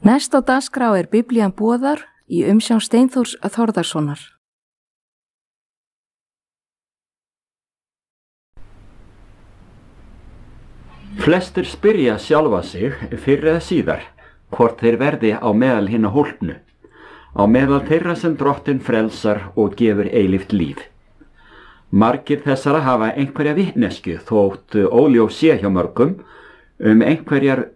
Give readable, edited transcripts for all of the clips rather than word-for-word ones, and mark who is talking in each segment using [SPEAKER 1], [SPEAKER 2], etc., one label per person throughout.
[SPEAKER 1] Næst á dagskrá Biblían boðar í umsjón Steinþórs Þórðarsonar.
[SPEAKER 2] Flestir spyrja sjálfa sig fyrr eða síðar hvort þeir verði á meðal hinna hólpnu, á meðal þeirra sem Drottinn frelsar og gefur eilíft líf. Margir þessara hafa einhverja vitneskju þótt óljós sé hjá mörgum einhverjar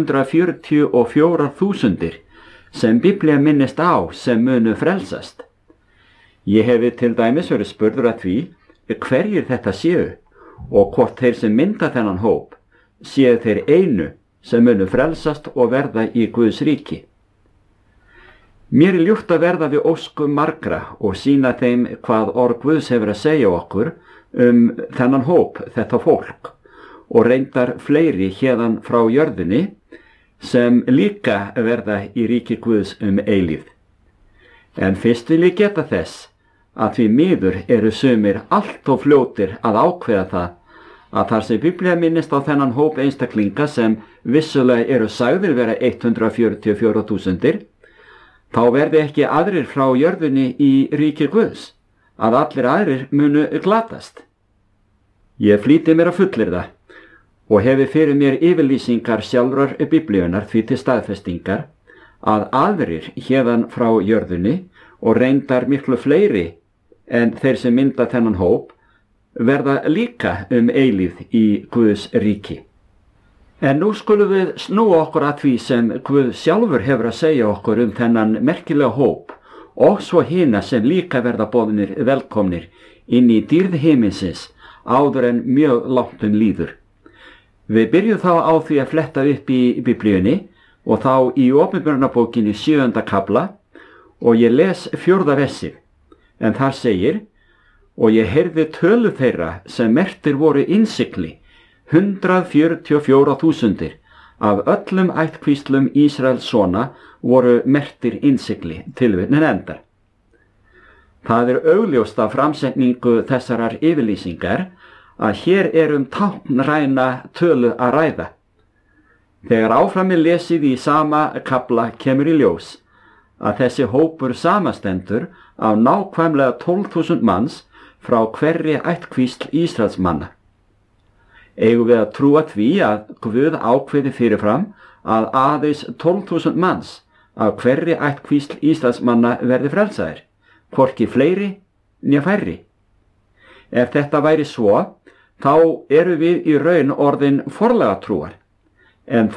[SPEAKER 2] 144.000 sem Biblía minnist á sem munu frelsast. Ég hefi til dæmis verið spurður að því hverjir þetta séu og hvort þeir sem mynda þennan hóp séu þeir einu sem munu frelsast og verða í Guðs ríki. Mér ljúft að verða við óskum margra og sýna þeim hvað orð Guðs hefur að segja okkur þennan hóp, þetta fólk, og reyndar fleiri héðan frá jörðinni sem líka verða í ríki Guðs eilífð. En fyrst vil ég geta þess að því miður eru sumir allt of fljótir að ákveða það að þar sem Biblía minnist á þennan hóp einstaklinga sem vissulega eru sagðir vera 144.000, þá verði ekki aðrir frá jörðinni í ríki Guðs, að allir aðrir munu glatast. Ég flýti mér að fullyrða og hefi fyrir mér yfirlýsingar sjálfrar Biblíunar því til staðfestingar að aðrir héðan frá jörðinni og reyndar miklu fleiri en þeir sem mynda þennan hóp verða líka eilífð í Guðs ríki. En nú skulum við snúa okkur að því sem Guð sjálfur hefur að segja okkur þennan merkilega hóp og svo hina sem líka verða boðnir velkomnir inn í dýrð himinsins áður en mjög langt líður. Við byrjum þá á því að fletta upp í Biblíunni og þá í Opinberunarbókinni 7. kafla og ég les 4. versið, en þar segir: og ég heyrði tölu þeirra sem merktir voru innsigli, 144.000 af öllum ættkvíslum Ísraels sona voru merktir innsigli, tilvitnun endar. Það augljóst af framsetningu þessarar yfirlýsingar að hér táknræna tölu að ræða. Þegar áfram lesið í sama kafla kemur í ljós að þessi hópur samastendur af nákvæmlega 12.000 manns frá hverri ættkvísl Ísraelsmanna. Eigum við að trúa því að Guð ákveði fyrirfram að aðeins 12.000 manns af hverri ættkvísl Ísraelsmanna verði frelsaðir, hvorki fleiri né færri? Ef þetta væri svo, þá eru við í raun orðin forlagatrúar, en